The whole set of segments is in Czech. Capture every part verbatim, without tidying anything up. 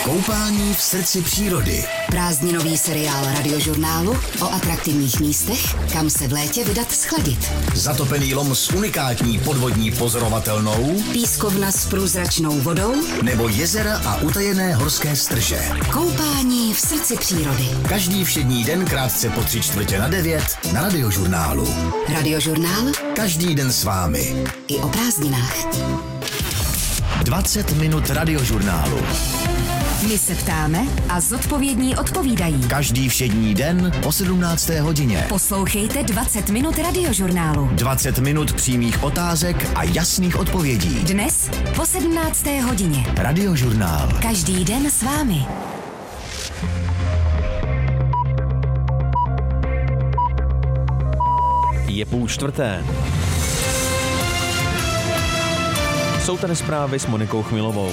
Koupání v srdci přírody. Prázdninový seriál Radiožurnálu o atraktivních místech, kam se v létě vydat schladit. Zatopený lom s unikátní podvodní pozorovatelnou, Pískovna s průzračnou vodou nebo jezera a utajené horské strže. Koupání v srdci přírody. Každý všední den krátce po tři čtvrtě na devět na Radiožurnálu. Radiožurnál Každý den s vámi. i o prázdninách. dvacet minut Radiožurnálu. My se ptáme a zodpovědní odpovídají. Každý všední den po sedmnácté hodině. Poslouchejte dvacet minut Radiožurnálu. dvacet minut přímých otázek a jasných odpovědí. Dnes po sedmnácté hodině. Radiožurnál. Každý den s vámi. Je půl čtvrté. Jsou tady zprávy s Monikou Chmilovou.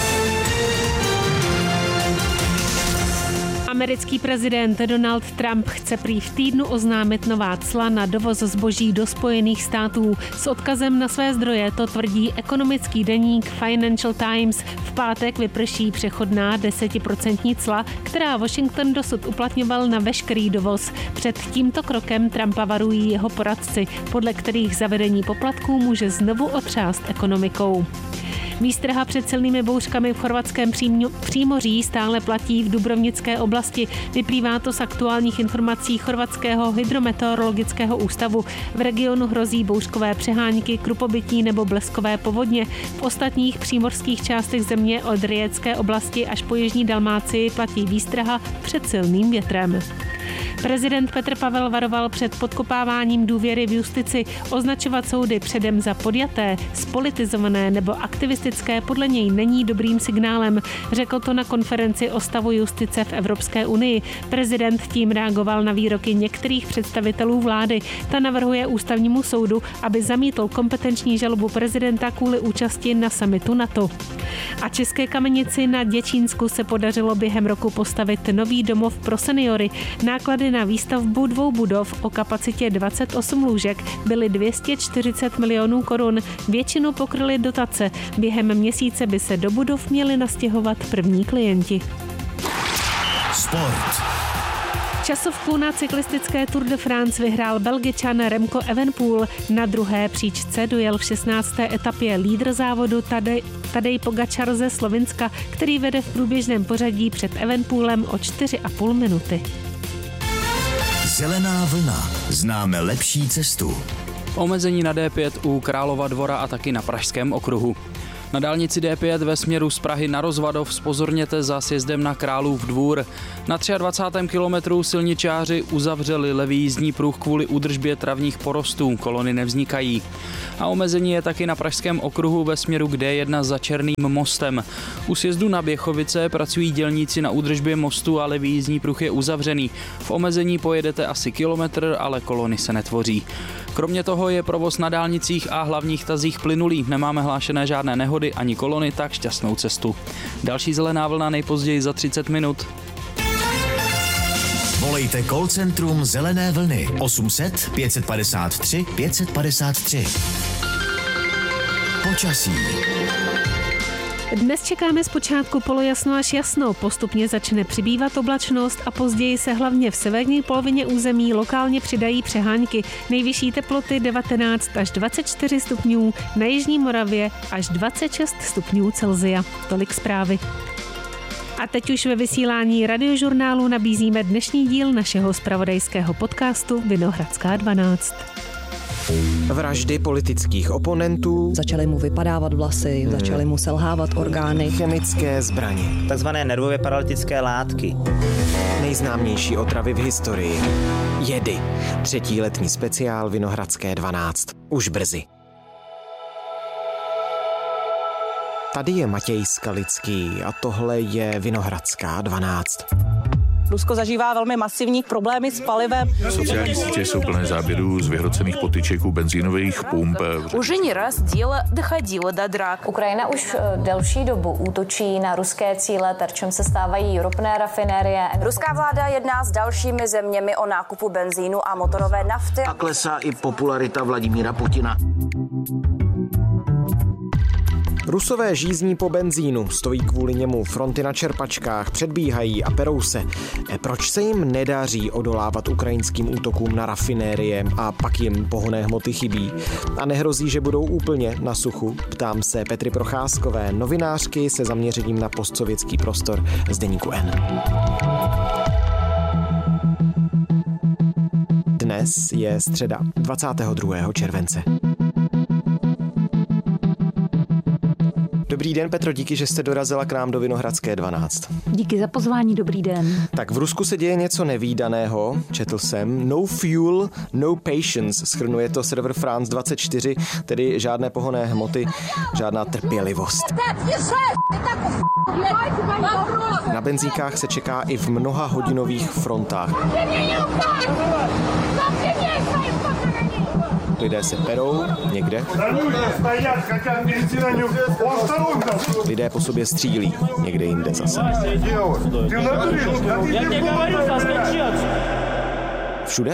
Americký prezident Donald Trump chce prý v týdnu oznámit nová cla na dovoz zboží do Spojených států. S odkazem na své zdroje to tvrdí ekonomický deník Financial Times. V pátek vyprší přechodná desetiprocentní cla, která Washington dosud uplatňoval na veškerý dovoz. Před tímto krokem Trumpa varují jeho poradci, podle kterých zavedení poplatků může znovu otřást ekonomikou. Výstraha před silnými bouřkami v chorvatském přímoří stále platí v Dubrovnické oblasti. Vyplývá to z aktuálních informací chorvatského hydrometeorologického ústavu. V regionu hrozí bouřkové přehánky, krupobytí nebo bleskové povodně. V ostatních přímořských částech země od Riječské oblasti až po jižní Dalmácii platí výstraha před silným větrem. Prezident Petr Pavel varoval před podkopáváním důvěry v justici. Označovat soudy předem za podjaté, spolitizované nebo aktivistické podle něj není dobrým signálem. Řekl to na konferenci o stavu justice v Evropské unii. Prezident tím reagoval na výroky některých představitelů vlády. Ta navrhuje ústavnímu soudu, aby zamítl kompetenční žalobu prezidenta kvůli účasti na summitu NATO. A České Kamenici na Děčínsku se podařilo během roku postavit nový domov pro seniory. Náklady na výstavbu dvou budov o kapacitě dvacet osm lůžek byly dvě stě čtyřicet milionů korun. Většinu pokryly dotace. Během měsíce by se do budov měli nastěhovat první klienti. Sport. Časovku na cyklistické Tour de France vyhrál Belgičan Remco Evenepoel. Na druhé příčce dojel v šestnácté etapě lídr závodu Tadej, Tadej Pogačar ze Slovinska, který vede v průběžném pořadí před Evenepoelem o čtyři a půl minuty. Zelená vlna. Známe lepší cestu. Omezení na D pět u Králova Dvora a taky na Pražském okruhu. Na dálnici D pět ve směru z Prahy na Rozvadov zpozorněte za sjezdem na Králův Dvůr. Na dvacátém třetím kilometru silničáři uzavřeli levý jízdní pruh kvůli údržbě travních porostů, kolony nevznikají. A omezení je taky na Pražském okruhu ve směru k D jedna za Černým mostem. U sjezdu na Běchovice pracují dělníci na údržbě mostu a levý jízdní pruh je uzavřený. V omezení pojedete asi kilometr, ale kolony se netvoří. Kromě toho je provoz na dálnicích a hlavních tazích plynulý. Nemáme hlášené žádné nehody ani kolony, tak šťastnou cestu. Další zelená vlna nejpozději za třicet minut. Volejte call centrum Zelené vlny osm set pět padesát tři pět padesát tři. Počasí. Dnes čekáme zpočátku polojasno až jasno, postupně začne přibývat oblačnost a později se hlavně v severní polovině území lokálně přidají přehánky. Nejvyšší teploty devatenáct až dvacet čtyři stupňů, na jižní Moravě až dvacet šest stupňů Celsia. Tolik zprávy. A teď už ve vysílání Radiožurnálu nabízíme dnešní díl našeho zpravodajského podcastu Vinohradská dvanáct. Vraždy politických oponentů, začaly mu vypadávat vlasy, hmm. začaly mu selhávat orgány, chemické zbraně, takzvané nervově paralytické látky, nejznámější otravy v historii, jedy, třetí letní speciál Vinohradské dvanáct, už brzy. Tady je Matěj Skalický a tohle je Vinohradská dvanáct. Rusko zažívá velmi masivní problémy s palivem. Sociální sítě jsou plné záběrů z vyhrocených potyčeků benzínových pump. Už neraz dílo dochodilo do drak. Ukrajina už delší dobu útočí na ruské cíle, terčem se stávají ropné rafinérie. Ruská vláda jedná s dalšími zeměmi o nákupu benzínu a motorové nafty. A klesá i popularita Vladimíra Putina. Rusové žízní po benzínu, stojí kvůli němu fronty na čerpačkách, předbíhají a perou se. Proč se jim nedaří odolávat ukrajinským útokům na rafinérie a pak jim pohonné hmoty chybí? A nehrozí, že budou úplně na suchu? Ptám se Petry Procházkové, novinářky se zaměřením na postsovětský prostor z deníku N. Dnes je středa dvacátého druhého července. Dobrý den, Petro, díky, že jste dorazila k nám do Vinohradské dvanáct. Díky za pozvání, dobrý den. Tak v Rusku se děje něco nevídaného, četl jsem. No fuel, no patience, shrnuje to server France dvacet čtyři, tedy žádné pohonné hmoty, žádná trpělivost. Na benzínkách se čeká i v mnoha hodinových frontách. Lidé se perou někde. Lidé po sobě střílí někde jinde zase. Všude?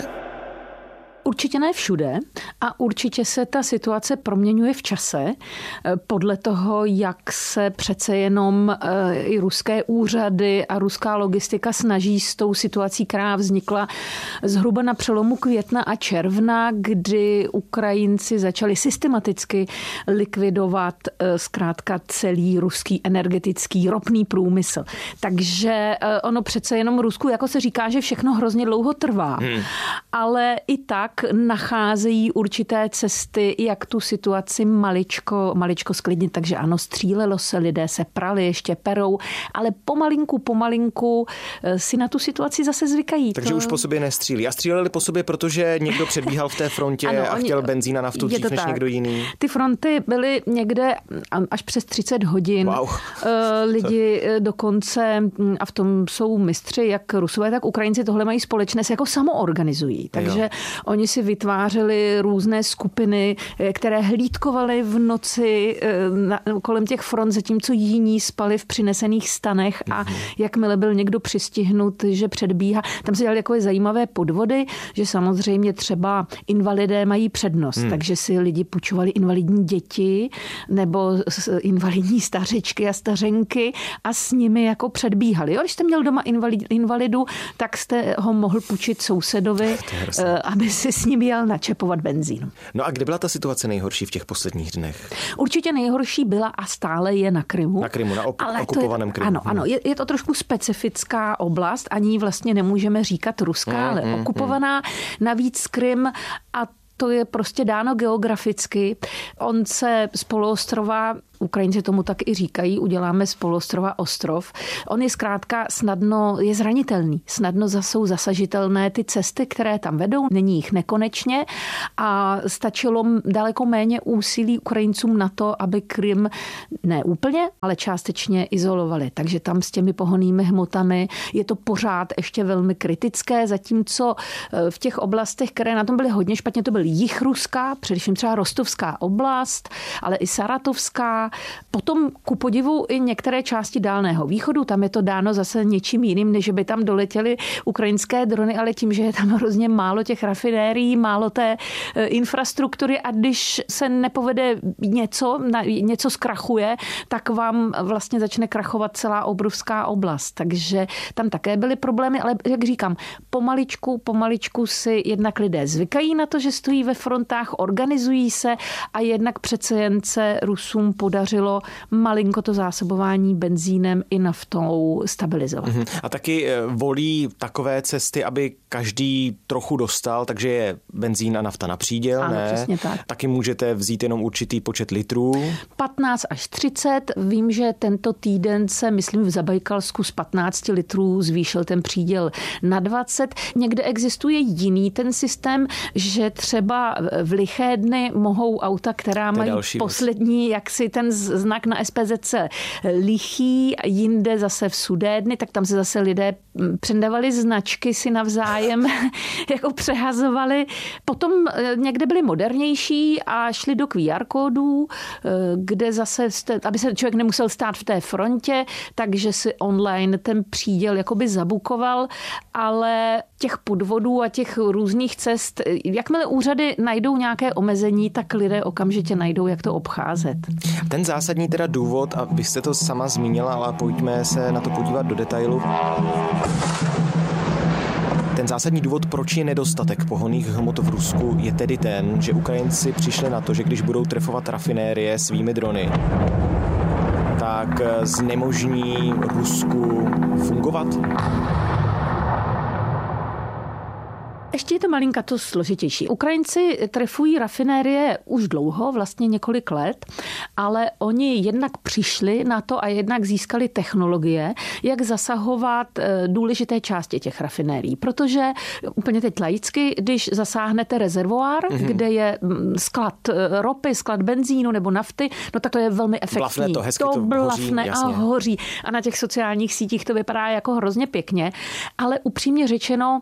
Určitě ne všude a určitě se ta situace proměňuje v čase podle toho, jak se přece jenom i ruské úřady a ruská logistika snaží s tou situací, která vznikla zhruba na přelomu května a června, kdy Ukrajinci začali systematicky likvidovat zkrátka celý ruský energetický ropný průmysl. Takže ono přece jenom Rusku, jako se říká, že všechno hrozně dlouho trvá, hmm. ale i tak nacházejí určité cesty, jak tu situaci maličko, maličko sklidnit. Takže ano, střílelo se, lidé se prali, ještě perou, ale pomalinku, pomalinku si na tu situaci zase zvykají. Takže to... už po sobě nestřílí. A stříleli po sobě, protože někdo předbíhal v té frontě ano, a chtěl benzín a naftu dřív než tak. někdo jiný. Ty fronty byly někde až přes třicet hodin. Wow. Lidi Co? dokonce, a v tom jsou mistři, jak Rusové, tak Ukrajinci tohle mají společné, se jako samoorganizují. Takže jo. Oni si vytvářeli různé skupiny, které hlídkovaly v noci na, kolem těch front, zatímco jiní spali v přinesených stanech a mm-hmm. jakmile byl někdo přistihnut, že předbíhá. Tam se dělaly jako zajímavé podvody, že samozřejmě třeba invalidé mají přednost, mm. takže si lidi půjčovali invalidní děti nebo invalidní stařičky a stařenky a s nimi jako předbíhali. Jo, když jste měl doma invalid, invalidu, tak jste ho mohl půjčit sousedovi, aby si s ním jel načepovat benzín. No a kde byla ta situace nejhorší v těch posledních dnech? Určitě nejhorší byla a stále je na Krymu. Na Krymu, na op- ale okupovaném Krymu. Ano, ano, je, je to trošku specifická oblast, ani vlastně nemůžeme říkat ruská, mm, ale mm, okupovaná. Mm. Navíc Krym a to je prostě dáno geograficky. On se z poloostrova, Ukrajinci tomu tak i říkají, uděláme z poloostrova ostrov. On je zkrátka snadno, je zranitelný. Snadno jsou zasažitelné ty cesty, které tam vedou. Není jich nekonečně a stačilo daleko méně úsilí Ukrajincům na to, aby Krym ne úplně, ale částečně izolovali. Takže tam s těmi pohonnými hmotami je to pořád ještě velmi kritické, zatímco v těch oblastech, které na tom byly hodně špatně, to byl jih Ruska, především třeba Rostovská oblast, ale i Saratovská. Potom ku podivu i některé části Dálného východu, tam je to dáno zase něčím jiným, než by tam doletěly ukrajinské drony, ale tím, že je tam hrozně málo těch rafinérií, málo té infrastruktury a když se nepovede něco, něco zkrachuje, tak vám vlastně začne krachovat celá obrovská oblast. Takže tam také byly problémy, ale jak říkám, pomaličku, pomaličku si jednak lidé zvykají na to, že stojí ve frontách, organizují se a jednak přece jen se Rusům podařilo malinko to zásobování benzínem i naftou stabilizovat. A taky volí takové cesty, aby každý trochu dostal, takže je benzín a nafta na příděl, ano, ne? Přesně tak. Taky můžete vzít jenom určitý počet litrů. patnáct až třicet. Vím, že tento týden se, myslím, v Zabajkalsku z patnáct litrů zvýšil ten příděl na dvacet. Někde existuje jiný ten systém, že třeba v liché dny mohou auta, která mají poslední, jak si ten znak na S P Z C lichý, jinde zase v sudé dny, tak tam se zase lidé předávali značky si navzájem, jako přehazovali. Potom někde byli modernější a šli do Q R kódů, kde zase, aby se člověk nemusel stát v té frontě, takže si online ten příděl jakoby zabukoval, ale těch podvodů a těch různých cest, jakmile úřady najdou nějaké omezení, tak lidé okamžitě najdou, jak to obcházet. Ten zásadní teda důvod, a vy jste to sama zmínila, ale pojďme se na to podívat do detailu. Ten zásadní důvod, proč je nedostatek pohonných hmot v Rusku, je tedy ten, že Ukrajinci přišli na to, že když budou trefovat rafinérie svými drony, tak znemožní Rusku fungovat? Ještě je to malinka to složitější. Ukrajinci trefují rafinérie už dlouho, vlastně několik let, ale oni jednak přišli na to a jednak získali technologie, jak zasahovat důležité části těch rafinérií. Protože úplně teď laicky, když zasáhnete rezervoár, mm-hmm. kde je sklad ropy, sklad benzínu nebo nafty, no tak to je velmi efektivní. Blafne to, hezky to, to blafne hoří, a hoří. A na těch sociálních sítích to vypadá jako hrozně pěkně, ale upřímně řečeno,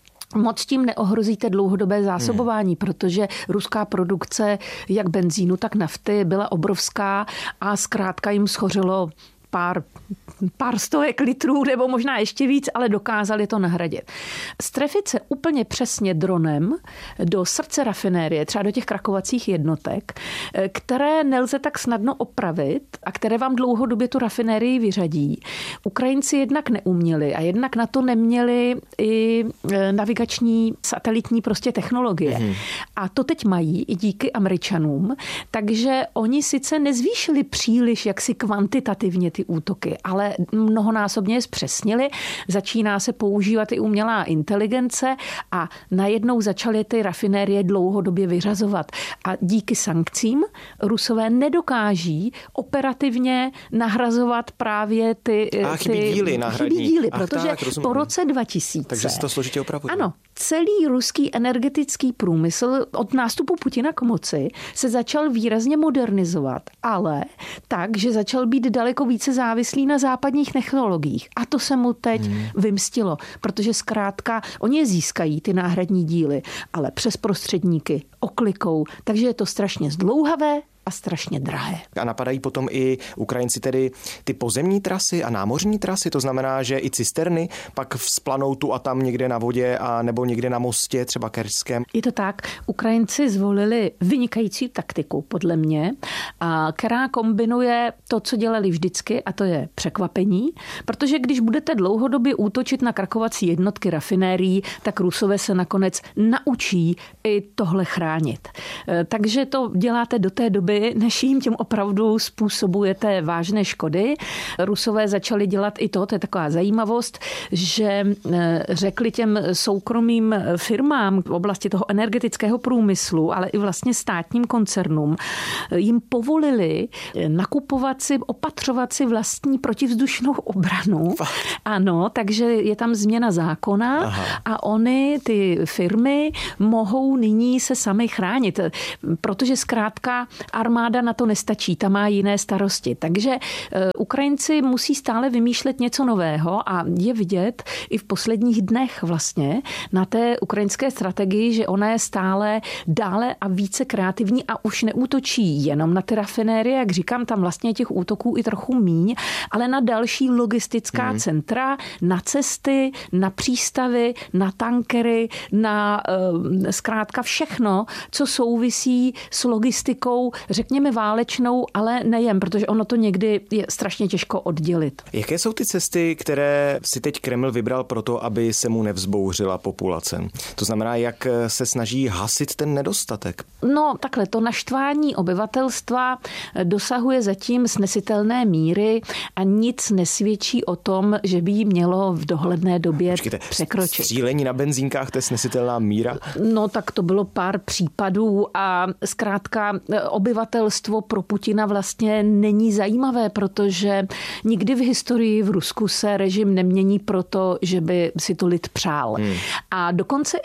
moc tím neohrozíte dlouhodobé zásobování, hmm. protože ruská produkce jak benzínu, tak nafty byla obrovská a zkrátka jim schořilo pár, pár stovek litrů nebo možná ještě víc, ale dokázali to nahradit. Strefit se úplně přesně dronem do srdce rafinérie, třeba do těch krakovacích jednotek, které nelze tak snadno opravit a které vám dlouhodobě tu rafinérii vyřadí. Ukrajinci jednak neuměli a jednak na to neměli i navigační satelitní prostě technologie. Mm. A to teď mají i díky Američanům, takže oni sice nezvýšili příliš jaksi kvantitativně ty útoky, ale mnohonásobně je zpřesnili. Začíná se používat i umělá inteligence a najednou začaly ty rafinérie dlouhodobě vyřazovat. A díky sankcím Rusové nedokáží operativně nahrazovat právě ty, a, ty chybí díly náhradní. Chybí díly, Ach, protože tak, po roce dva tisíce. Takže se to složitě opravuje. Ano. Celý ruský energetický průmysl od nástupu Putina k moci se začal výrazně modernizovat, ale tak, že začal být daleko více závislý na západních technologiích. A to se mu teď hmm. vymstilo, protože zkrátka oni je získají, ty náhradní díly, ale přes prostředníky, oklikou, takže je to strašně zdlouhavé a strašně drahé. A napadají potom i Ukrajinci tedy ty pozemní trasy a námořní trasy, to znamená, že i cisterny pak vzplanou tu a tam někde na vodě a nebo někde na mostě, třeba kerském. Je to tak. Ukrajinci zvolili vynikající taktiku, podle mě, a která kombinuje to, co dělali vždycky, a to je překvapení, protože když budete dlouhodobě útočit na krakovací jednotky rafinérií, tak Rusové se nakonec naučí i tohle chránit. Takže to děláte do té doby, než jim tím opravdu způsobujete vážné škody. Rusové začali dělat i to, to je taková zajímavost, že řekli těm soukromým firmám v oblasti toho energetického průmyslu, ale i vlastně státním koncernům, jim povolili nakupovat si, opatřovat si vlastní protivzdušnou obranu. Ano, takže je tam změna zákona. Aha. A oni, ty firmy, mohou nyní se sami chránit, protože zkrátka armáda na to nestačí, ta má jiné starosti. Takže Ukrajinci musí stále vymýšlet něco nového a je vidět i v posledních dnech vlastně na té ukrajinské strategii, že ona je stále dále a více kreativní a už neútočí jenom na ty rafinérie, jak říkám, tam vlastně těch útoků i trochu míň, ale na další logistická hmm. centra, na cesty, na přístavy, na tankery, na zkrátka všechno, co souvisí s logistikou, řekněme válečnou, ale nejen, protože ono to někdy je strašně těžko oddělit. Jaké jsou ty cesty, které si teď Kreml vybral pro to, aby se mu nevzbouřila populace? To znamená, jak se snaží hasit ten nedostatek? No takhle, to naštvání obyvatelstva dosahuje zatím snesitelné míry a nic nesvědčí o tom, že by jí mělo v dohledné době Počkejte, překročit. Střílení na benzínkách, to je snesitelná míra? No tak to bylo pár případů a zkrátka obyvatelstvo pro Putina vlastně není zajímavé, protože nikdy v historii v Rusku se režim nemění proto, že by si to lid přál. Hmm. A dokonce i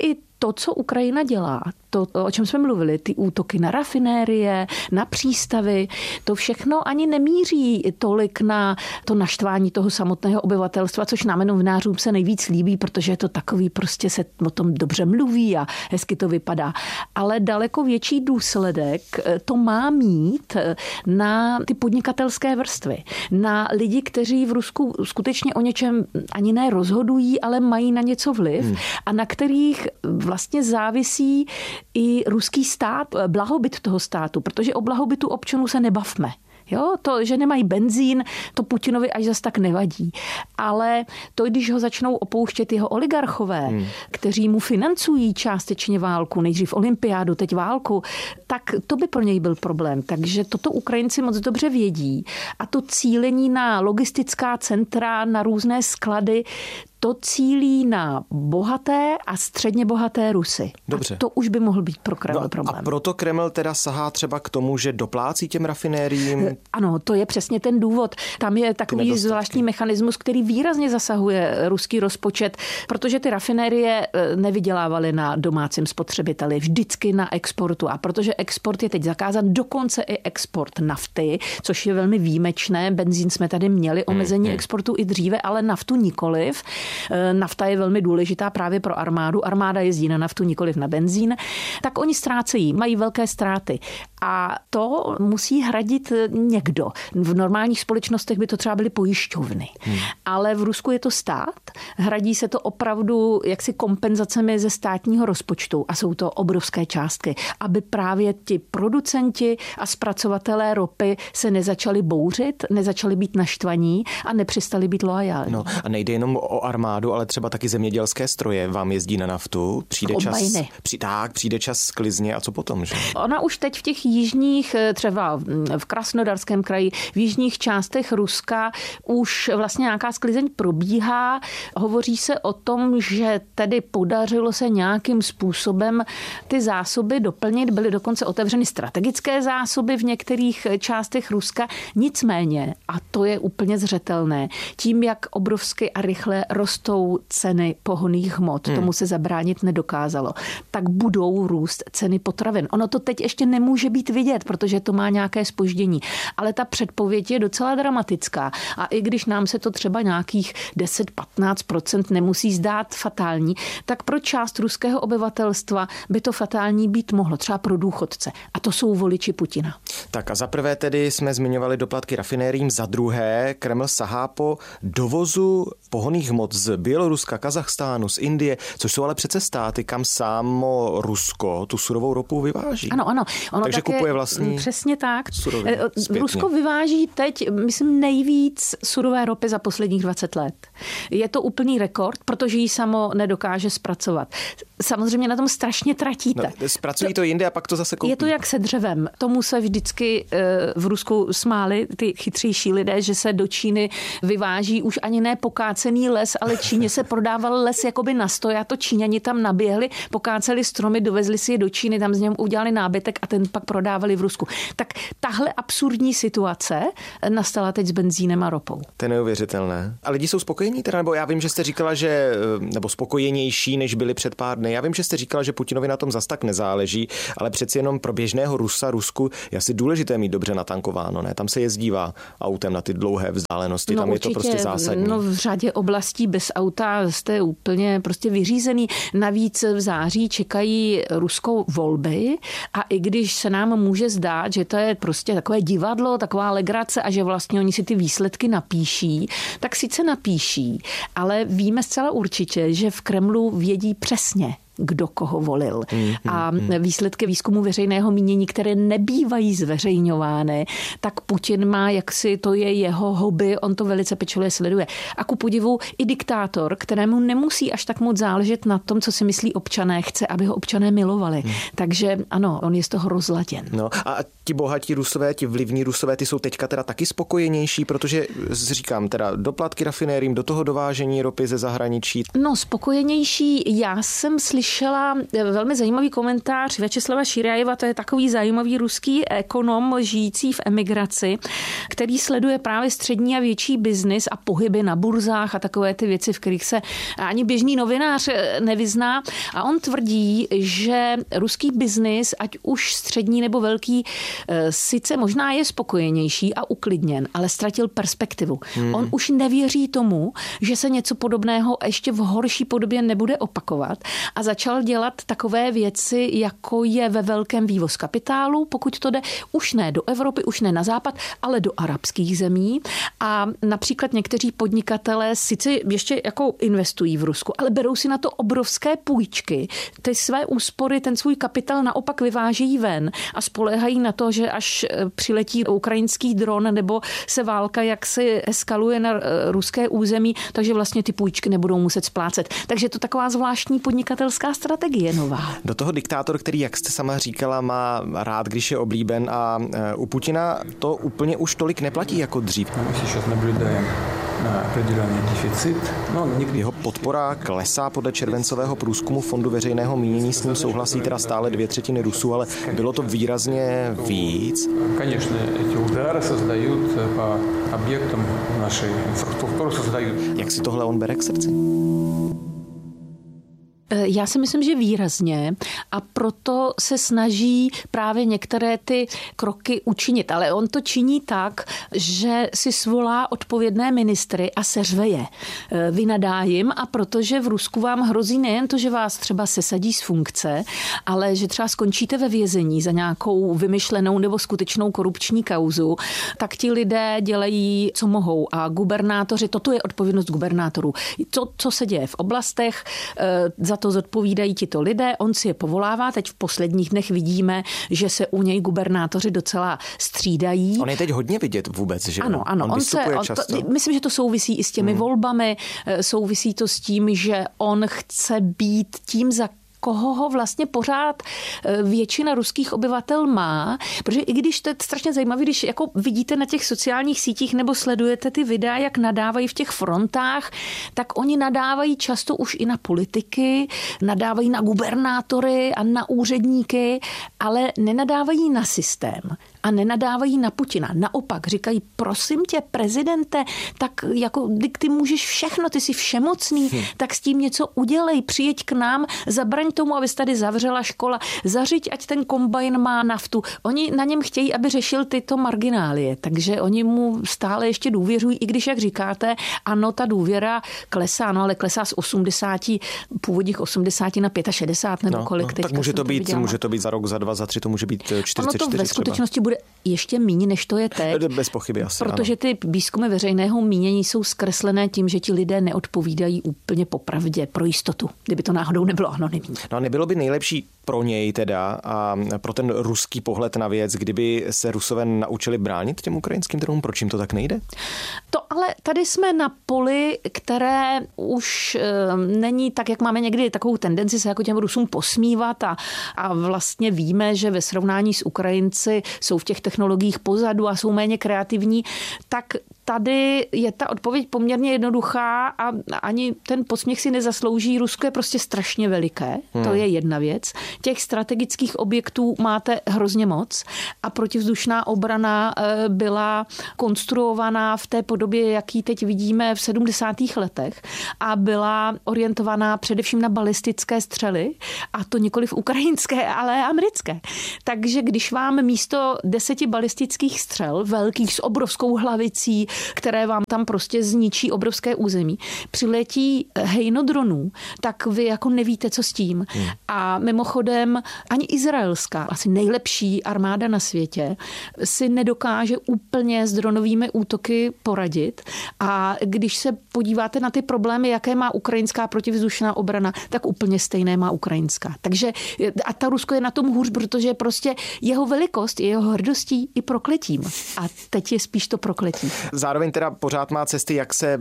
to, co Ukrajina dělá, to, o čem jsme mluvili, ty útoky na rafinérie, na přístavy, to všechno ani nemíří tolik na to naštvání toho samotného obyvatelstva, což nám novinářům se nejvíc líbí, protože je to takový, prostě se o tom dobře mluví a hezky to vypadá. Ale daleko větší důsledek to má mít na ty podnikatelské vrstvy, na lidi, kteří v Rusku skutečně o něčem ani ne rozhodují, ale mají na něco vliv hmm. a na kterých vlastně závisí i ruský stát, blahobyt toho státu, protože o blahobytu občanů se nebavme. Jo, to, že nemají benzín, to Putinovi až zas tak nevadí. Ale to, když ho začnou opouštět jeho oligarchové, hmm. kteří mu financují částečně válku, nejdřív olympiádu, teď válku, tak to by pro něj byl problém. Takže toto Ukrajinci moc dobře vědí. A to cílení na logistická centra, na různé sklady, to cílí na bohaté a středně bohaté Rusy. Dobře. A to už by mohl být pro Kreml no problém. A proto Kreml teda sahá třeba k tomu, že doplácí těm rafinériím? Ano, to je přesně ten důvod. Tam je takový zvláštní mechanismus, který výrazně zasahuje ruský rozpočet, protože ty rafinérie nevydělávaly na domácím spotřebiteli, vždycky na exportu. A protože export je teď zakázán, dokonce i export nafty, což je velmi výjimečné. Benzín jsme tady měli, omezení hmm. exportu i dříve, ale naftu nikoliv. Nafta je velmi důležitá právě pro armádu. Armáda jezdí na naftu, nikoliv na benzín. Tak oni ztrácejí, mají velké ztráty. A to musí hradit někdo. V normálních společnostech by to třeba byly pojišťovny. Hmm. Ale v Rusku je to stát. Hradí se to opravdu jaksi kompenzacemi ze státního rozpočtu. A jsou to obrovské částky. Aby právě ti producenti a zpracovatelé ropy se nezačali bouřit, nezačali být naštvaní a nepřestali být loajální. No a nejde jenom o armádu, ale třeba taky zemědělské stroje vám jezdí na naftu. Přijde čas, při, tak, přijde čas sklizně a co potom, že? Ona už teď v těch jižních, třeba v Krasnodarském kraji, v jižních částech Ruska už vlastně nějaká sklizeň probíhá. Hovoří se o tom, že tedy podařilo se nějakým způsobem ty zásoby doplnit. Byly dokonce otevřeny strategické zásoby v některých částech Ruska. Nicméně, a to je úplně zřetelné, tím, jak obrovsky a rychle rostou ceny pohonných hmot, hmm. tomu se zabránit nedokázalo, tak budou růst ceny potravin. Ono to teď ještě nemůže být vidět, protože to má nějaké zpoždění. Ale ta předpověď je docela dramatická. A i když nám se to třeba nějakých deset až patnáct procent nemusí zdát fatální, tak pro část ruského obyvatelstva by to fatální být mohlo, třeba pro důchodce. A to jsou voliči Putina. Tak a za prvé tedy jsme zmiňovali doplatky rafinériím, za druhé Kreml sahá po dovozu pohonných hmot z Běloruska, Kazachstánu, z Indie, což jsou ale přece státy, kam samo Rusko tu surovou ropu vyváží. Ano, ano. Ono Takže také, kupuje vlastní přesně tak. Suroviny, Rusko vyváží teď, myslím, nejvíc surové ropy za posledních dvacet let. Je to úplný rekord, protože ji samo nedokáže zpracovat. Samozřejmě na tom strašně tratíte. No, zpracují to jinde a pak to zase koupí. Je to jak se dřevem. Tomu se vždycky v Rusku smáli ty chytřejší lidé, že se do Číny vyváží už ani ne pokácený les, ale Číně se prodával les jakoby na stoj a to Číňani tam naběhli, pokáceli stromy, dovezli si je do Číny, tam z něm udělali nábytek a ten pak prodávali v Rusku. Tak tahle absurdní situace nastala teď s benzínem a ropou. To je neuvěřitelné. A lidi jsou spokojení teda, nebo já vím, že jste říkala, že nebo spokojenější, než byli před pár dny. Já vím, že jste říkala, že Putinovi na tom zas tak nezáleží, ale přeci jenom pro běžného Rusa, Rusku je asi důležité mít dobře natankováno, ne? Tam se jezdívá autem na ty dlouhé vzdálenosti, no tam určitě, je to prostě zásadní. No v řadě oblastí bez auta jste úplně prostě vyřízený. Navíc v září čekají ruskou volby a i když se nám může zdát, že to je prostě takové divadlo, taková legrace a že vlastně oni si ty výsledky napíší, tak sice napíší, ale víme zcela určitě, že v Kremlu vědí přesně, kdo koho volil. Mm, a výsledky výzkumu veřejného mínění, které nebývají zveřejňovány, tak Putin má, jaksi to je jeho hobby, on to velice pečlivě sleduje. A ku podivu i diktátor, kterému nemusí až tak moc záležet na tom, co si myslí občané, chce, aby ho občané milovali. Mm. Takže ano, on je z toho rozladěn. No a ti bohatí Rusové, ti vlivní Rusové, ty jsou teďka teda taky spokojenější, protože říkám teda doplatky rafinériím, do toho dovážení ropy ze zahraničí. No spokojenější, já jsem slyšela slyšela velmi zajímavý komentář Vyacheslava Širjajeva, to je takový zajímavý ruský ekonom žijící v emigraci, který sleduje právě střední a větší biznis a pohyby na burzách a takové ty věci, v kterých se ani běžný novinář nevyzná. A on tvrdí, že ruský biznis, ať už střední nebo velký, sice možná je spokojenější a uklidněn, ale ztratil perspektivu. Hmm. On už nevěří tomu, že se něco podobného ještě v horší podobě nebude opakovat a začal dělat takové věci, jako je ve velkém vývoz kapitálu, pokud to jde, už ne do Evropy, už ne na západ, ale do arabských zemí. A například někteří podnikatelé sice ještě jako investují v Rusku, ale berou si na to obrovské půjčky. Ty své úspory, ten svůj kapitál naopak vyvážejí ven a spoléhají na to, že až přiletí ukrajinský dron nebo se válka jak se eskaluje na ruské území, takže vlastně ty půjčky nebudou muset splácet. Takže to taková zvláštní podnikatelská strategie nová. Do toho diktátor, který, jak jste sama říkala, má rád, když je oblíben, a u Putina to úplně už tolik neplatí jako dřív. Jeho podpora klesá podle červencového průzkumu Fondu veřejného mínění, s ním souhlasí teda stále dvě třetiny Rusů, ale bylo to výrazně víc. Jak si tohle on bere k srdci? Já si myslím, že výrazně, a proto se snaží právě některé ty kroky učinit. Ale on to činí tak, že si svolá odpovědné ministry a seřve je. Vynadá jim, a protože v Rusku vám hrozí nejen to, že vás třeba sesadí z funkce, ale že třeba skončíte ve vězení za nějakou vymyšlenou nebo skutečnou korupční kauzu, tak ti lidé dělají, co mohou. A gubernátoři, toto je odpovědnost gubernátorů. To, co se děje v oblastech, za to zodpovídají tito lidé, on si je povolává. Teď v posledních dnech vidíme, že se u něj gubernátoři docela střídají. On je teď hodně vidět vůbec, že ano, ano, on, on vystupuje se, on často. To, myslím, že to souvisí i s těmi hmm. volbami, souvisí to s tím, že on chce být tím, za koho ho vlastně pořád většina ruských obyvatel má, protože i když to je strašně zajímavé, když jako vidíte na těch sociálních sítích nebo sledujete ty videa, jak nadávají v těch frontách, tak oni nadávají často už i na politiky, nadávají na gubernátory a na úředníky, ale nenadávají na systém a nenadávají na Putina. Naopak říkají, prosím tě, prezidente, tak jako ty můžeš všechno, ty jsi všemocný, hmm. tak s tím něco udělej, přijeď k nám, zabraň tomu, aby se tady zavřela škola, zařiď, ať ten kombajn má naftu. Oni na něm chtějí, aby řešil tyto marginálie, takže oni mu stále ještě důvěřují, i když, jak říkáte, ano, ta důvěra klesá, no ale klesá z osmdesáti, původních osmdesáti na šedesát pět nebo no, kolik no, teďka tak může to, být, to může to být za rok, za dva, za tři, to může být čtyřicet čtyři. Ono to ve skutečnosti bude ještě míň, než to je teď. Bez pochyby asi, protože ty výzkumy veřejného mínění jsou zkreslené tím, že ti lidé neodpovídají úplně popravdě pro jistotu, kdyby to náhodou nebylo anonymní. No a nebylo by nejlepší pro něj teda a pro ten ruský pohled na věc, kdyby se Rusové naučili bránit těm ukrajinským trhům? Proč jim to tak nejde? To ale tady jsme na poli, které už e, není tak, jak máme někdy takovou tendenci se jako těm Rusům posmívat a, a vlastně víme, že ve srovnání s Ukrajinci jsou v těch technologiích pozadu a jsou méně kreativní, tak tady je ta odpověď poměrně jednoduchá a ani ten posměch si nezaslouží. Rusko je prostě strašně veliké, hmm. to je jedna věc. Těch strategických objektů máte hrozně moc a protivzdušná obrana byla konstruovaná v té podobě, jaký teď vidíme v sedmdesátých letech a byla orientovaná především na balistické střely a to nikoliv ukrajinské, ale americké. Takže když vám místo deseti balistických střel, velkých s obrovskou hlavicí, které vám tam prostě zničí obrovské území, přiletí hejno dronů, tak vy jako nevíte, co s tím. Hmm. A mimochodem ani izraelská, asi nejlepší armáda na světě, si nedokáže úplně s dronovými útoky poradit. A když se podíváte na ty problémy, jaké má ukrajinská protivzdušná obrana, tak úplně stejné má ukrajinská. Takže a ta Rusko je na tom hůř, protože prostě jeho velikost je jeho hrdostí i prokletím. A teď je spíš to prokletí. Zároveň teda pořád má cesty, jak se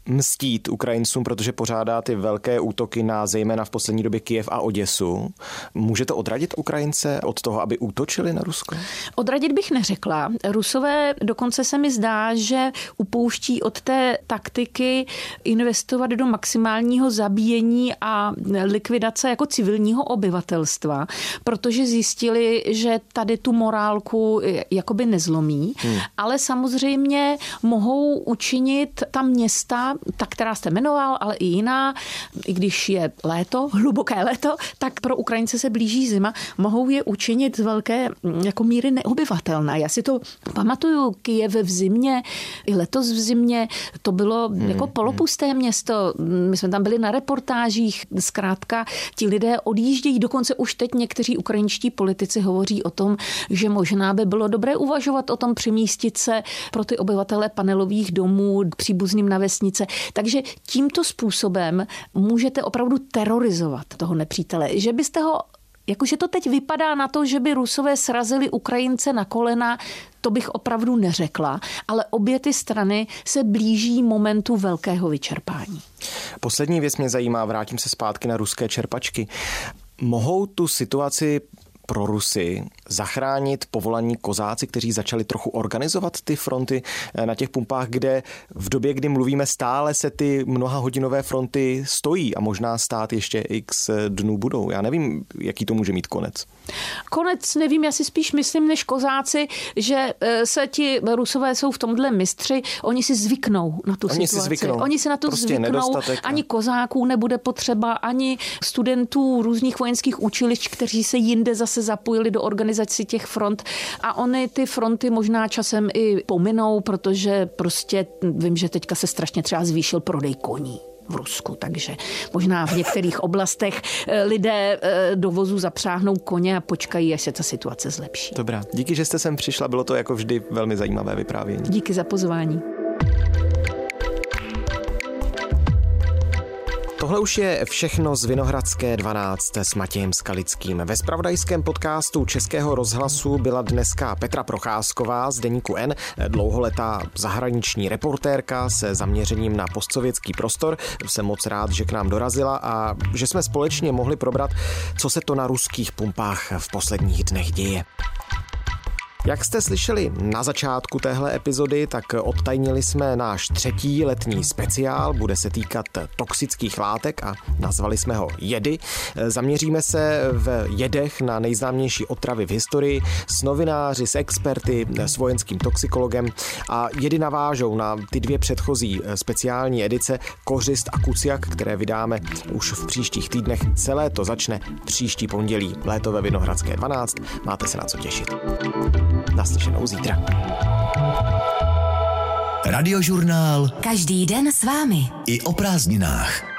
mstít Ukrajincům, protože pořádá ty velké útoky na zejména v poslední době Kyjev a Oděsu. Může to odradit Ukrajince od toho, aby útočili na Rusko? Odradit bych neřekla. Rusové dokonce se mi zdá, že upouští od té taktiky investovat do maximálního zabíjení a likvidace jako civilního obyvatelstva, protože zjistili, že tady tu morálku jakoby nezlomí, hmm. ale samozřejmě mohou učinit ta města, ta, která jste jmenoval, ale i jiná, i když je léto, hluboké léto, tak pro Ukrajince se blíží zima, mohou je učinit z velké jako míry neobyvatelné. Já si to pamatuju, Kyjev v zimě, i letos v zimě, to bylo hmm. jako polopusté město. My jsme tam byli na reportážích, zkrátka ti lidé odjíždějí, dokonce už teď někteří ukrajinští politici hovoří o tom, že možná by bylo dobré uvažovat o tom přemístit se pro ty obyvatele panelových domů příbuzným na vesnice. Takže tímto způsobem můžete opravdu terorizovat toho nepřítele. Že byste ho, jakože to teď vypadá na to, že by Rusové srazili Ukrajince na kolena, to bych opravdu neřekla, ale obě ty strany se blíží momentu velkého vyčerpání. Poslední věc mě zajímá, vrátím se zpátky na ruské čerpačky. Mohou tu situaci pro Rusy zachránit povolaní kozáci, kteří začali trochu organizovat ty fronty na těch pumpách, kde v době, kdy mluvíme, stále se ty mnohahodinové fronty stojí a možná stát ještě x dnů budou. Já nevím, jaký to může mít konec. Konec nevím, já si spíš myslím než kozáci, že se ti Rusové jsou v tomhle mistři, oni si zvyknou na tu oni situaci. Si zvyknou. Oni si na to prostě zvyknou. Ani kozáků nebude potřeba, ani studentů různých vojenských učilišť, kteří se jinde zase zapojili do organizací těch front. A oni ty fronty možná časem i pominou, protože prostě vím, že teďka se strašně třeba zvýšil prodej koní v Rusku, takže možná v některých oblastech lidé do vozu zapřáhnou koně a počkají, až se ta situace zlepší. Dobrá, díky, že jste sem přišla, bylo to jako vždy velmi zajímavé vyprávění. Díky za pozvání. Tohle už je všechno z Vinohradské dvanáct s Matějem Skalickým. Ve zpravodajském podcastu Českého rozhlasu byla dneska Petra Procházková z deníku N, dlouholetá zahraniční reportérka se zaměřením na postsovětský prostor. Jsem moc rád, že k nám dorazila a že jsme společně mohli probrat, co se to na ruských pumpách v posledních dnech děje. Jak jste slyšeli na začátku téhle epizody, tak odtajnili jsme náš třetí letní speciál, bude se týkat toxických látek a nazvali jsme ho Jedy. Zaměříme se v jedech na nejznámější otravy v historii s novináři, s experty, s vojenským toxikologem a jedy navážou na ty dvě předchozí speciální edice Kořist a Kuciak, které vydáme už v příštích týdnech. Celé to začne příští pondělí. Léto ve Vinohradské dvanáct. Máte se na co těšit. Naslyšenou zítra. Radiožurnál. Každý den s vámi. I o prázdninách.